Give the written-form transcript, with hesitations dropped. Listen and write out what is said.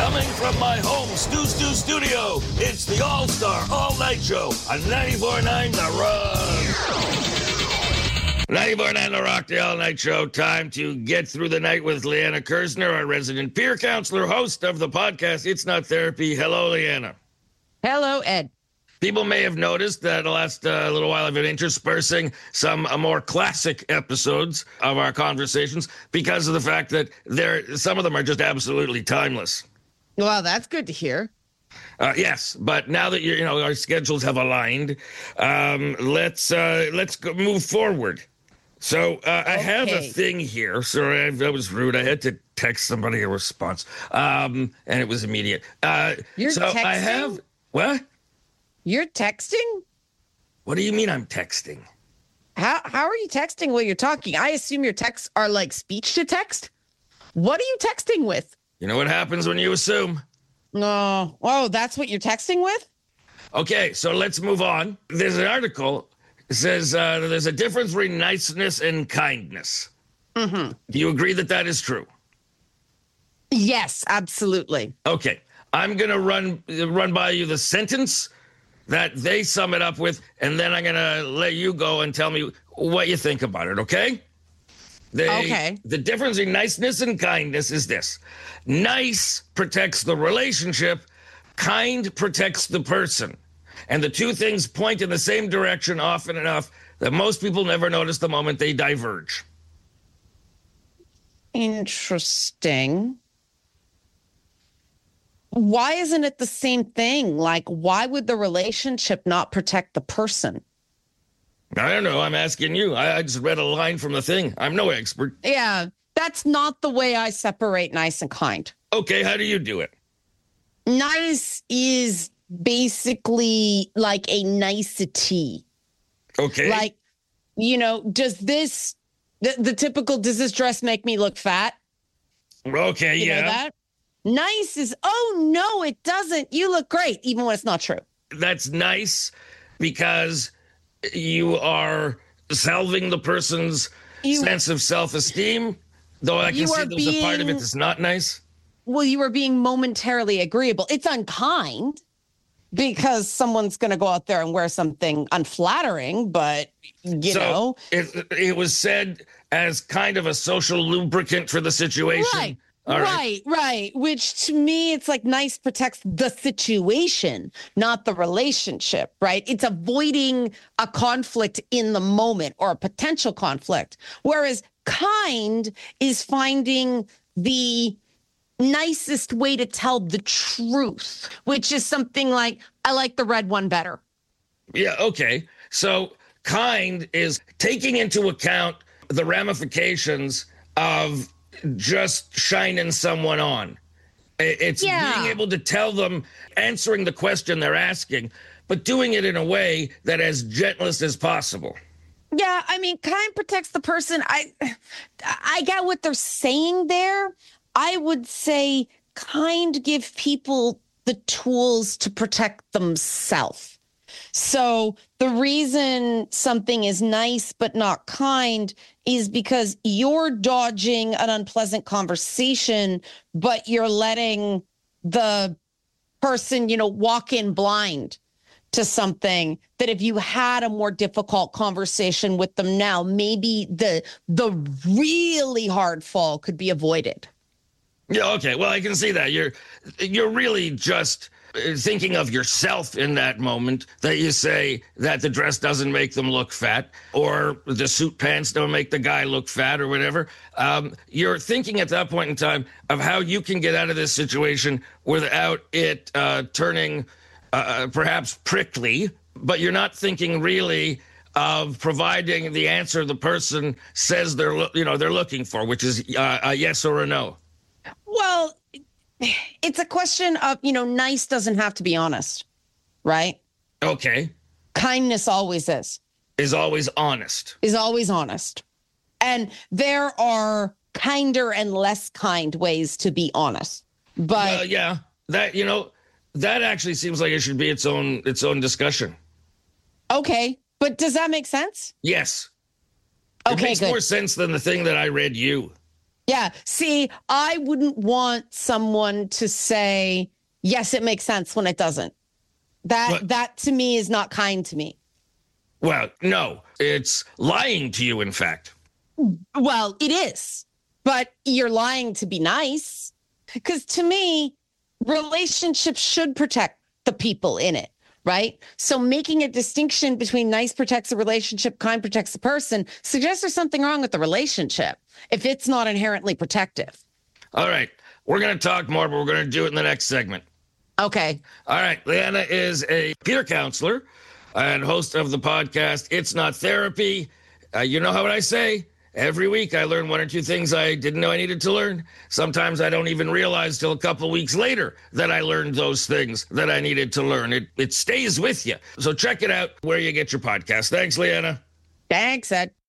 Coming from my home Stu studio, it's the All-Star All-Night Show on 94.9 The Rock. 94.9 The Rock, the All-Night Show. Time to get through the night with Leanna Kersner, our resident peer counselor, host of the podcast It's Not Therapy. Hello, Leanna. Hello, Ed. People may have noticed that the last little while I've been interspersing some more classic episodes of our conversations because of the fact that some of them are just absolutely timeless. Well, that's good to hear. Yes, but now that our schedules have aligned, let's move forward. So I have a thing here. Sorry, that was rude. I had to text somebody a response, and it was immediate. You're texting? I have what? You're texting? What do you mean I'm texting? How are you texting while you're talking? I assume your texts are like speech to text. What are you texting with? You know what happens when you assume? No. Oh, that's what you're texting with? Okay, so let's move on. There's an article that says there's a difference between niceness and kindness. Mm-hmm. Do you agree that that is true? Yes, absolutely. Okay. I'm going to run by you the sentence that they sum it up with, and then I'm going to let you go and tell me what you think about it, okay? Okay. The difference in niceness and kindness is this. Nice protects the relationship. Kind protects the person. And the two things point in the same direction often enough that most people never notice the moment they diverge. Interesting. Why isn't it the same thing? Like, why would the relationship not protect the person? I don't know. I'm asking you. I just read a line from the thing. I'm no expert. Yeah, that's not the way I separate nice and kind. Okay, how do you do it? Nice is basically like a nicety. Okay. Like, does this dress make me look fat? Okay, you know that? Nice is, oh, no, it doesn't. You look great, even when it's not true. That's nice because you are salving the person's sense of self-esteem, though I can see there's a part of it that's not nice. Well, you are being momentarily agreeable. It's unkind because someone's going to go out there and wear something unflattering, but, you know. It was said as kind of a social lubricant for the situation. Right. Right. Which to me, it's like nice protects the situation, not the relationship, right? It's avoiding a conflict in the moment or a potential conflict. Whereas kind is finding the nicest way to tell the truth, which is something like, I like the red one better. Yeah, okay. So kind is taking into account the ramifications of just shining someone on. It's being able to tell them, answering the question they're asking, but doing it in a way that as gentlest as possible. Yeah, I mean, kind protects the person. I get what they're saying there. I would say kind give people the tools to protect themselves. So the reason something is nice but not kind is because you're dodging an unpleasant conversation, but you're letting the person, walk in blind to something that if you had a more difficult conversation with them now, maybe the really hard fall could be avoided. Yeah, okay. Well, I can see that. You're really just thinking of yourself in that moment, that you say that the dress doesn't make them look fat or the suit pants don't make the guy look fat or whatever. You're thinking at that point in time of how you can get out of this situation without it turning perhaps prickly, but you're not thinking really of providing the answer the person says they're looking for, which is a yes or a no. Well, it's a question of, nice doesn't have to be honest, right? Okay. Kindness always is. Is always honest. Is always honest. And there are kinder and less kind ways to be honest. But yeah, that actually seems like it should be its own discussion. Okay, but does that make sense? Yes. Okay, it makes good. more sense than the thing that I read you. Yeah. See, I wouldn't want someone to say, yes, it makes sense when it doesn't. That to me is not kind to me. Well, no, it's lying to you, in fact. Well, it is, but you're lying to be nice. Because to me, relationships should protect the people in it, right? So making a distinction between nice protects a relationship, kind protects the person suggests there's something wrong with the relationship if it's not inherently protective. All right. We're going to talk more, but we're going to do it in the next segment. Okay. All right. Leanna is a peer counselor and host of the podcast, It's Not Therapy. You know how what I say? Every week I learn one or two things I didn't know I needed to learn. Sometimes I don't even realize till a couple weeks later that I learned those things that I needed to learn. It stays with you. So check it out where you get your podcast. Thanks, Leanna. Thanks, Ed.